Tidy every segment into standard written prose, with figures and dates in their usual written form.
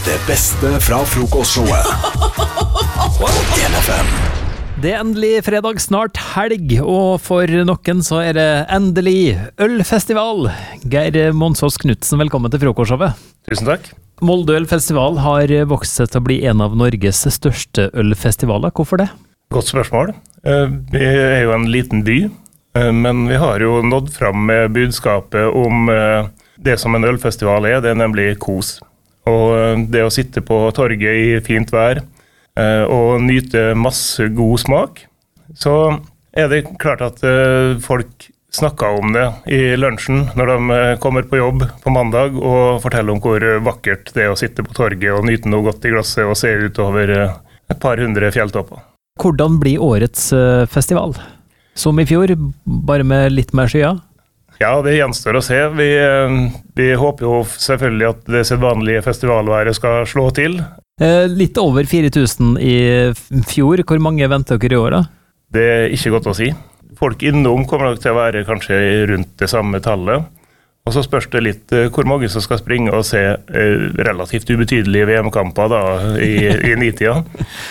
Det beste fra frokostshowet på 1FM. Det endelig fredag, snart helg, og for noen så det endelig ølfestival. Geir Monsås Knudsen, velkommen til frokostshowet. Tusen takk. Molde Ølfestival har vokst seg til å bli en av Norges største ølfestivaler. Hvorfor det? Godt spørsmål. Vi jo en liten by, men vi har jo nådd fram med budskapet om det som en ølfestival det nemlig kos. Og det å sitte på torget i fint vær og nyte masse god smak, så det klart at folk snakker om det i lunsjen når de kommer på jobb på mandag og forteller om hvor vakkert det å sitte på torget og nyte noe godt i glasset og se ut over et par hundre fjelltopper. Hvordan blir årets festival? Som i fjor, bare med litt mer skyer? Ja, det gjenstår å se. Vi håper jo selvfølgelig at det sedvanlige festivalværet skal slå til. Litt over 4000 i fjor. Hvor mange venter dere i år da? Det ikke godt å si. Folk innom kommer nok til å være kanskje rundt det samme tallet. Og så spørs det litt hvor mange som skal springe og se relativt ubetydelige VM-kamper da, i nitida.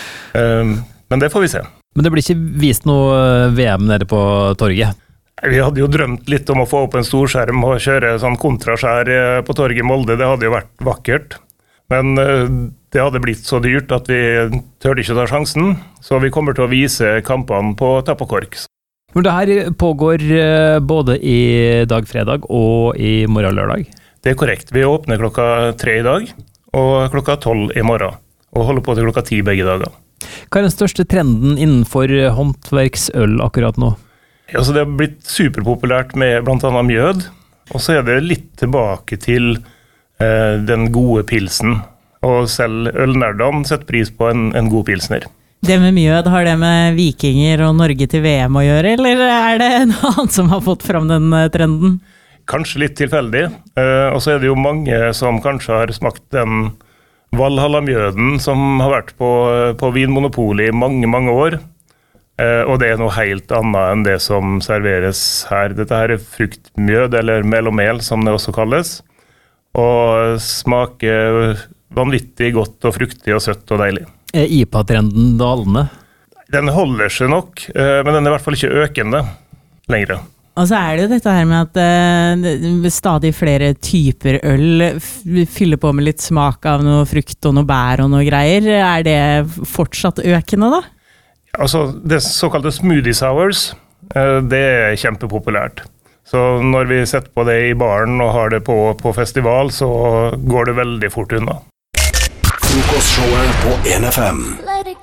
Men det får vi se. Men det blir ikke vist noe VM nede på torget? Vi hadde jo drømt litt om å få opp en storskjerm og kjøre sånn kontraskjær på torget i Molde. Det hadde jo vært vakkert. Men det hadde blitt så dyrt at vi tørde ikke ta sjansen. Så vi kommer til å vise kampene på tapp og kork. Men det her pågår både i dag fredag og i morgen lørdag? Det korrekt. Vi åpner klokka 3 i dag og klokka 12 i morgen. Og holder på til klokka 10 begge dager. Hva den største trenden innenfor håndverksøl akkurat nå? Altså det har blitt superpopulært med blant annet mjød, og så det litt tilbake til den gode pilsen. Og selv ølnerdene setter pris på en god pilsner. Det med mjød, har det med vikinger og Norge til VM å gjøre, eller det noe annet som har fått fram den trenden? Kanskje litt tilfeldig, og så det jo mange som kanskje har smakt den Valhalla-mjøden som har vært på Vinmonopolet i mange, mange år. Og det noe helt annet enn det som serveres her. Dette her fruktmjød, eller melomel som det også kalles. Og smaker vanvittig godt og fruktig og søtt og deilig. IPA-trenden dalende? Den holder seg nok, men den i hvert fall ikke økende lenger. Og så det jo dette her med at stadig flere typer øl fyller på med litt smak av noe frukt og noe bær og noe greier. Det fortsatt økende da? Altså, det såkalte smoothie sours, det kjempepopulært. Så når vi setter på det i baren og har det på festival, så går det veldig fort unna. Frokostshowet på 1FM.